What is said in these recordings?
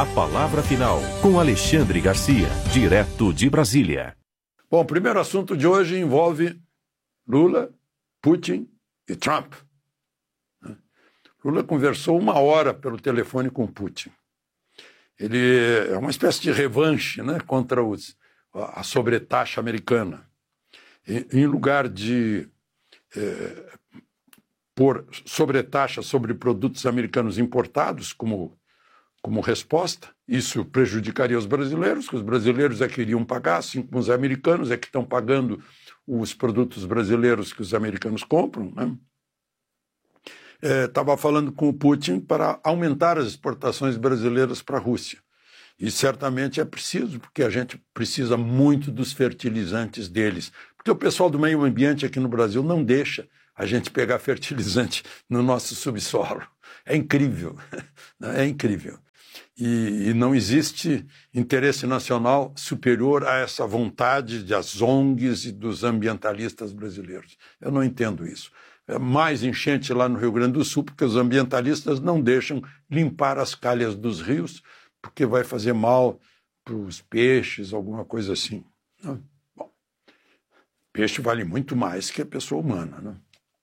palavra final, com Alexandre Garcia, direto de Brasília. Bom, o primeiro assunto de hoje envolve Lula, Putin e Trump. Lula conversou 1 hora pelo telefone com Putin. Ele é uma espécie de revanche, né, contra a sobretaxa americana. Em lugar de pôr sobretaxa sobre produtos americanos importados como resposta, isso prejudicaria os brasileiros, que os brasileiros é que iriam pagar, assim como os americanos é que estão pagando os produtos brasileiros que os americanos compram, né? Estava falando com o Putin para aumentar as exportações brasileiras para a Rússia. E certamente é preciso, porque a gente precisa muito dos fertilizantes deles. Porque o pessoal do meio ambiente aqui no Brasil não deixa a gente pegar fertilizante no nosso subsolo. É incrível, é incrível. E não existe interesse nacional superior a essa vontade das ONGs e dos ambientalistas brasileiros. Eu não entendo isso. É mais enchente lá no Rio Grande do Sul, porque os ambientalistas não deixam limpar as calhas dos rios, porque vai fazer mal para os peixes, alguma coisa assim. Bom, peixe vale muito mais que a pessoa humana, né?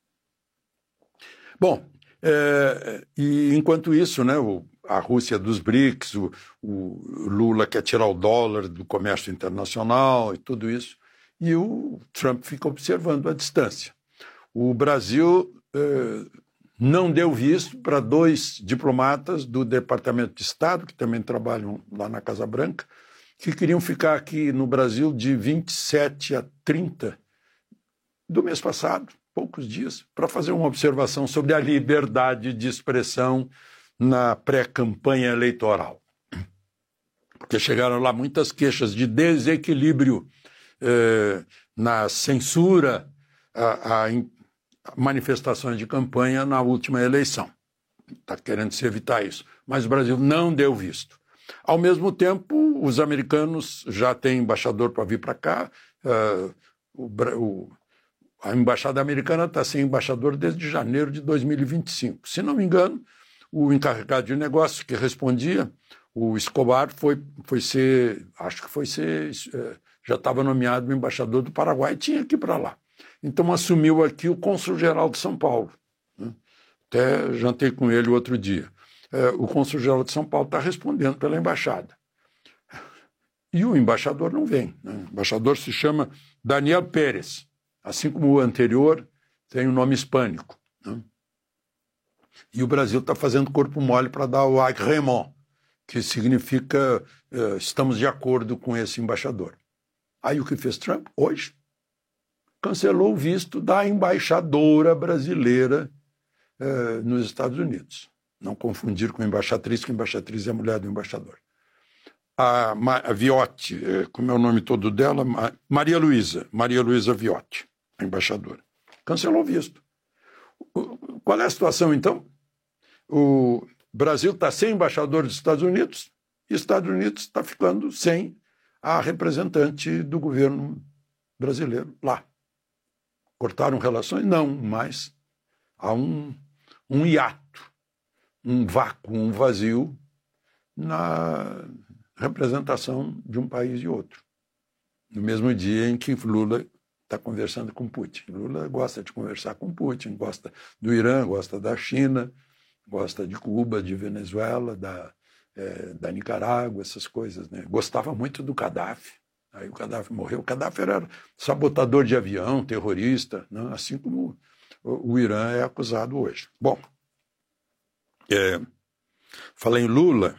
Bom, e enquanto isso, né, a Rússia dos BRICS, o Lula quer tirar o dólar do comércio internacional e tudo isso, e o Trump fica observando à distância. O Brasil não deu visto para 2 diplomatas do Departamento de Estado, que também trabalham lá na Casa Branca, que queriam ficar aqui no Brasil de 27 a 30 do mês passado, poucos dias, para fazer uma observação sobre a liberdade de expressão na pré-campanha eleitoral. Porque chegaram lá muitas queixas de desequilíbrio na censura a manifestações de campanha na última eleição. Está querendo se evitar isso. Mas o Brasil não deu visto. Ao mesmo tempo, os americanos já têm embaixador para vir para cá. A embaixada americana está sem embaixador desde janeiro de 2025. Se não me engano, o encarregado de negócios que respondia, o Escobar, já estava nomeado embaixador do Paraguai, tinha que ir para lá. Então assumiu aqui o cônsul-geral de São Paulo. Até jantei com ele outro dia. O cônsul-geral de São Paulo está respondendo pela embaixada. E o embaixador não vem, né? O embaixador se chama Daniel Pérez. Assim como o anterior, tem um nome hispânico, né? E o Brasil está fazendo corpo mole para dar o agrément, que significa estamos de acordo com esse embaixador. Aí o que fez Trump? Hoje cancelou o visto da embaixadora brasileira nos Estados Unidos. Não confundir com embaixatriz, que embaixatriz é a mulher do embaixador. A Viotti, como é o nome todo dela? Maria Luísa Viotti, a embaixadora. Cancelou o visto. Qual é a situação, então? O Brasil está sem embaixador dos Estados Unidos e os Estados Unidos está ficando sem a representante do governo brasileiro lá. Cortaram relações? Não, mas há um hiato, um vácuo, um vazio na representação de um país e outro. No mesmo dia em que Lula está conversando com Putin. Lula gosta de conversar com Putin, gosta do Irã, gosta da China, gosta de Cuba, de Venezuela, da Nicarágua, essas coisas, né? Gostava muito do Gaddafi. Aí o Gaddafi morreu. O Gaddafi era sabotador de avião, terrorista, né? Assim como o Irã é acusado hoje. Bom, falei em Lula.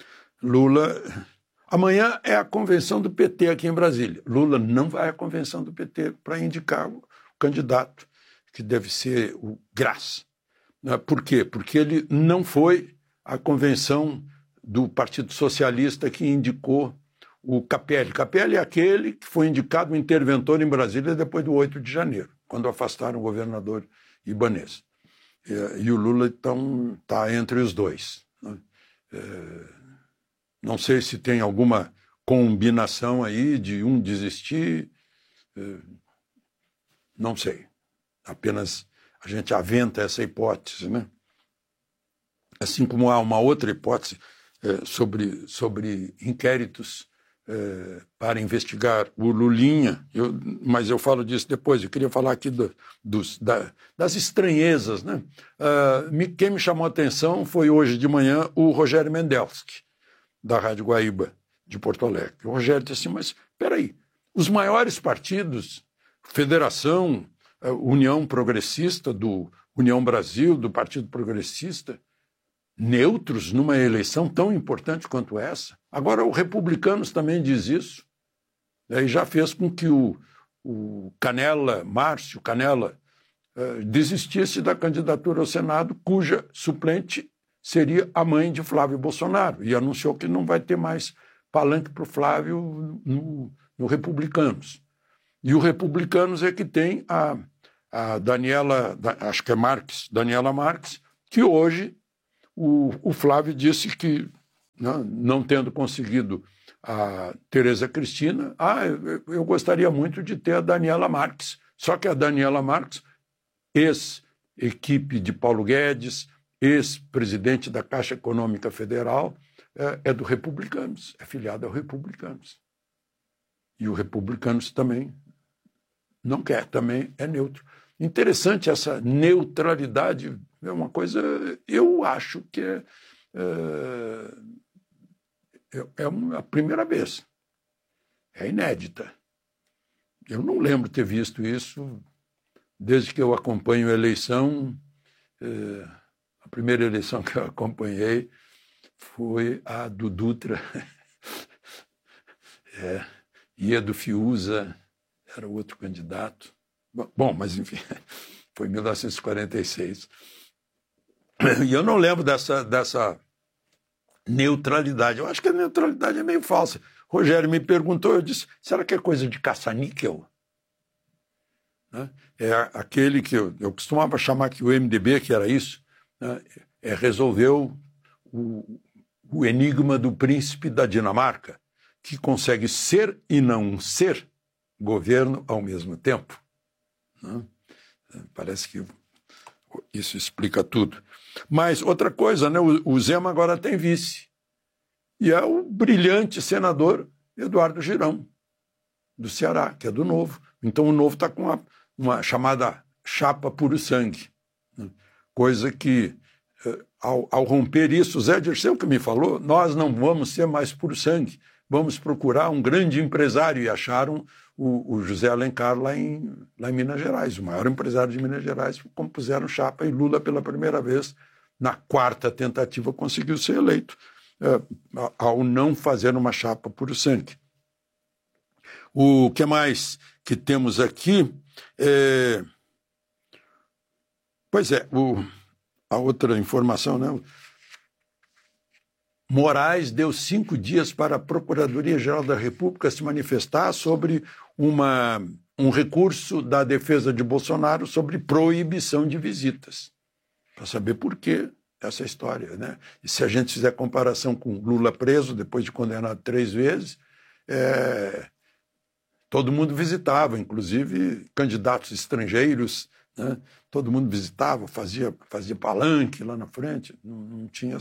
Amanhã é a convenção do PT aqui em Brasília. Lula não vai à convenção do PT para indicar o candidato, que deve ser o Graça. Por quê? Porque ele não foi à convenção do Partido Socialista que indicou o Capelli. Capelli é aquele que foi indicado o interventor em Brasília depois do 8 de janeiro, quando afastaram o governador Ibanez. E o Lula, então, está entre os dois, né? Não sei se tem alguma combinação aí de um desistir, não sei. Apenas a gente aventa essa hipótese, né? Assim como há uma outra hipótese, sobre inquéritos para investigar o Lulinha, mas eu falo disso depois. Eu queria falar aqui das estranhezas, né? Quem me chamou a atenção foi hoje de manhã o Rogério Mendelski, da Rádio Guaíba, de Porto Alegre. O Rogério disse assim, mas espera aí, os maiores partidos, Federação, União Progressista, do União Brasil, do Partido Progressista, neutros numa eleição tão importante quanto essa. Agora, o Republicanos também diz isso, e já fez com que o Márcio Canella, desistisse da candidatura ao Senado, cuja suplente seria a mãe de Flávio Bolsonaro, e anunciou que não vai ter mais palanque para o Flávio no Republicanos. E o Republicanos é que tem a Daniela, acho que é Marques, Daniela Marques, que hoje o Flávio disse que, não tendo conseguido a Tereza Cristina, eu gostaria muito de ter a Daniela Marques. Só que a Daniela Marques, ex-equipe de Paulo Guedes, ex-presidente da Caixa Econômica Federal, é do Republicanos, é filiada ao Republicanos. E o Republicanos também não quer, também é neutro. Interessante essa neutralidade, é uma coisa, eu acho que é a primeira vez, é inédita. Eu não lembro ter visto isso desde que eu acompanho a eleição. A primeira eleição que eu acompanhei foi a do Dutra, e a do Fiuza era outro candidato. Bom, mas enfim, foi em 1946. E eu não lembro dessa neutralidade. Eu acho que a neutralidade é meio falsa. Rogério me perguntou, eu disse, será que é coisa de caça-níquel? Né? É aquele que eu costumava chamar que o MDB, que era isso, né? Resolveu o enigma do príncipe da Dinamarca, que consegue ser e não ser governo ao mesmo tempo. Né? Parece que isso explica tudo. Mas outra coisa, né? O Zema agora tem vice. E é o brilhante senador Eduardo Girão, do Ceará, que é do Novo. Então o Novo está com uma chamada chapa puro sangue. Né? Coisa que, ao romper isso, o Zé Dirceu que me falou, nós não vamos ser mais puro sangue, vamos procurar um grande empresário. E acharam o José Alencar lá em Minas Gerais, o maior empresário de Minas Gerais, compuseram chapa, e Lula, pela primeira vez, na quarta tentativa, conseguiu ser eleito, ao não fazer uma chapa puro sangue. O que mais que temos aqui? Pois é, a outra informação, né? Moraes deu 5 dias para a Procuradoria-Geral da República se manifestar sobre um recurso da defesa de Bolsonaro sobre proibição de visitas. Para saber por que essa história, né? E se a gente fizer comparação com Lula preso, depois de condenado 3 vezes, todo mundo visitava, inclusive candidatos estrangeiros, né? Todo mundo visitava, fazia palanque lá na frente, não tinha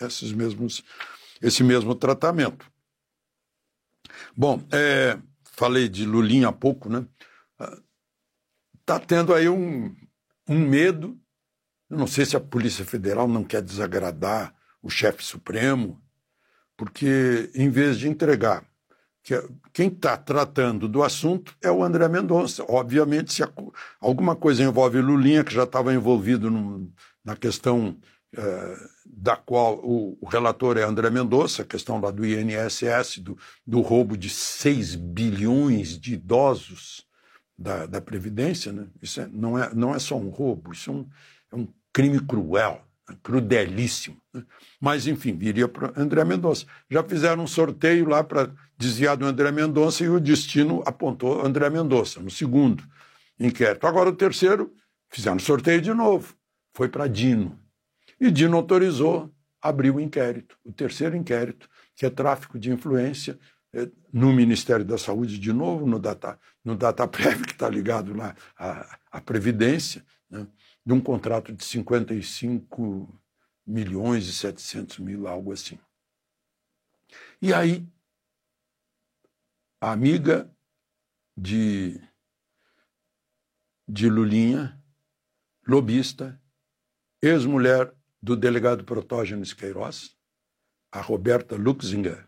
esse mesmo tratamento. Bom, falei de Lulinha há pouco, né? Está tendo aí um medo. Eu não sei se a Polícia Federal não quer desagradar o chefe supremo, porque em vez de entregar, quem está tratando do assunto é o André Mendonça. Obviamente, se alguma coisa envolve Lulinha, que já estava envolvido na questão da qual o relator é André Mendonça, a questão lá do INSS, do roubo de 6 bilhões de idosos da Previdência, né? Isso não é só um roubo, isso é um crime cruel, crudelíssimo. Né? Mas, enfim, viria para André Mendonça. Já fizeram um sorteio lá para desviar do André Mendonça e o destino apontou André Mendonça, no segundo inquérito. Agora, o terceiro, fizeram sorteio de novo, foi para Dino. E Dino autorizou abrir o inquérito, o terceiro inquérito, que é tráfico de influência, no Ministério da Saúde, de novo, no Dataprev, que está ligado lá à Previdência, né? De um contrato de 55 milhões e 700 mil, algo assim. E aí, a amiga de Lulinha, lobista, ex-mulher do delegado Protógenes Queiroz, a Roberta Luxinger,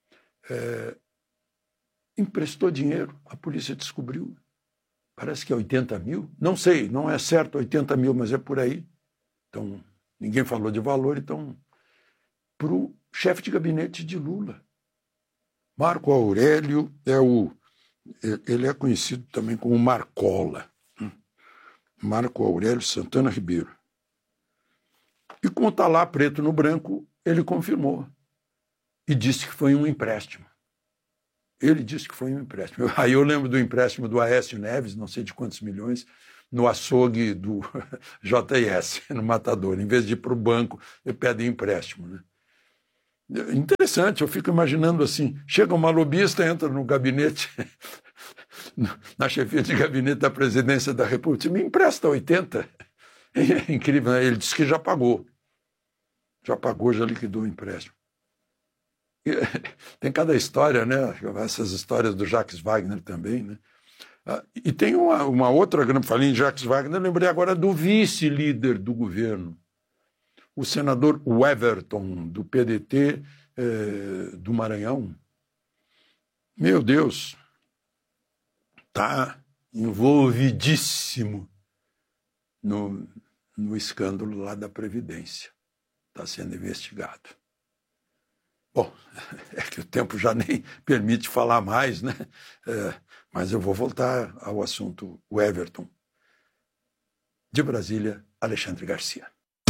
emprestou dinheiro, a polícia descobriu, parece que é 80 mil, não sei, não é certo 80 mil, mas é por aí. Então, ninguém falou de valor, então, para o chefe de gabinete de Lula. Marco Aurélio ele é conhecido também como Marcola. Marco Aurélio Santana Ribeiro. E como está lá preto no branco, ele confirmou. E disse que foi um empréstimo. Ele disse que foi um empréstimo. Aí eu lembro do empréstimo do Aécio Neves, não sei de quantos milhões, no açougue do JS, no Matador. Em vez de ir para o banco, ele pede empréstimo, né? Interessante, eu fico imaginando assim, chega uma lobista, entra no gabinete, na chefia de gabinete da presidência da República, me empresta 80. É incrível, né? Ele disse que já pagou, já liquidou o empréstimo. Tem cada história, né? Essas histórias do Jacques Wagner também, né? E tem uma outra, quando eu falei em Jacques Wagner, eu lembrei agora do vice-líder do governo, o senador Weverton, do PDT do Maranhão. Meu Deus, está envolvidíssimo no escândalo lá da Previdência. Está sendo investigado. Bom, é que o tempo já nem permite falar mais, né? Mas eu vou voltar ao assunto Weverton. De Brasília, Alexandre Garcia.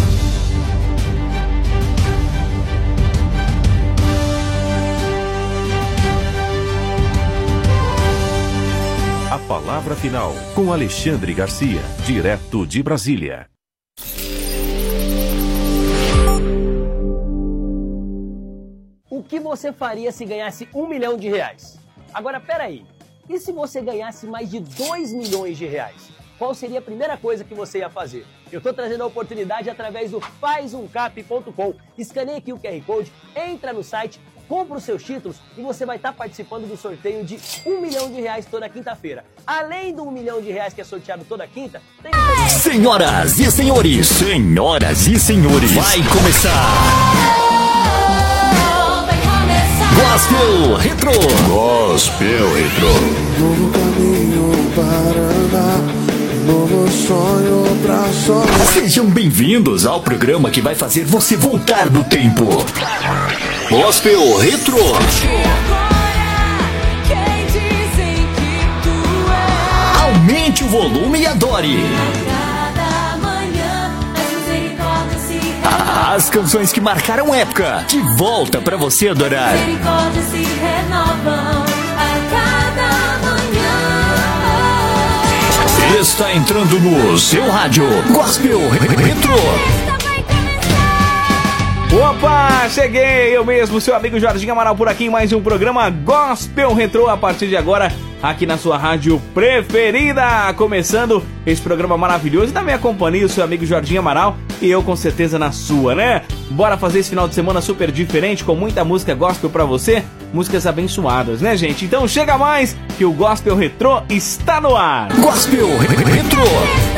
A palavra final com Alexandre Garcia, direto de Brasília. O que você faria se ganhasse R$1 milhão? Agora, peraí, e se você ganhasse mais de R$2 milhões? Qual seria a primeira coisa que você ia fazer? Eu estou trazendo a oportunidade através do fazumcap.com. Escaneie aqui o QR Code, entra no site, compra os seus títulos e você vai estar participando do sorteio de R$1 milhão toda quinta-feira. Além do R$1 milhão que é sorteado toda quinta, tem... Senhoras e senhores, vai começar! Gospel Retro. Gospel Retro. Novo caminho para andar, novo sonho pra sonhar. Sejam bem-vindos ao programa que vai fazer você voltar no tempo. Gospel Retro. Aumente o volume e adore. As canções que marcaram época, de volta pra você adorar. Misericórdias se renovam a cada manhã. Está entrando no seu rádio Gospel Retro. Opa, cheguei! Eu mesmo, seu amigo Jorginho Amaral por aqui em mais um programa Gospel Retro a partir de agora, aqui na sua rádio preferida. Começando esse programa maravilhoso e da minha companhia, o seu amigo Jorginho Amaral, e eu com certeza na sua, né? Bora fazer esse final de semana super diferente, com muita música gospel pra você, músicas abençoadas, né, gente? Então chega mais, que o Gospel Retro está no ar! Gospel Retro.